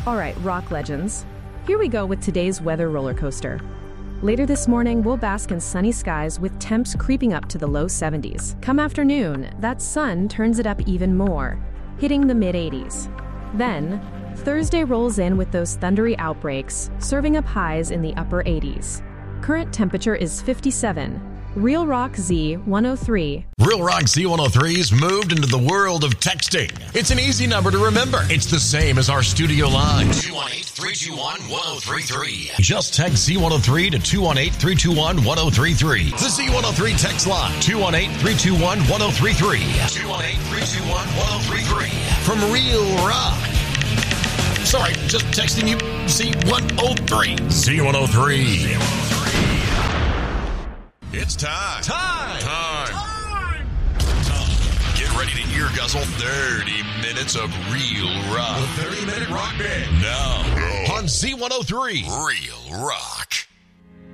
All right, rock legends. Here we go with today's weather roller coaster. Later this morning, we'll bask in sunny skies with temps creeping up to the low 70s. Come afternoon, that sun turns it up even more, hitting the mid-80s. Then, Thursday rolls in with those thundery outbreaks, serving up highs in the upper 80s. Current temperature is 57. Real Rock Z103. Real Rock Z103's moved into the world of texting. It's an easy number to remember. It's the same as our studio line. 218-321-1033. Just text Z103 to 218-321-1033. The Z103 text line. 218-321-1033. 218-321-1033. From Real Rock. Sorry, just texting you Z103. Z103. It's time. Get ready to ear guzzle 30 minutes of real rock. The 30-minute rock band. Now, on Z103, Real Rock.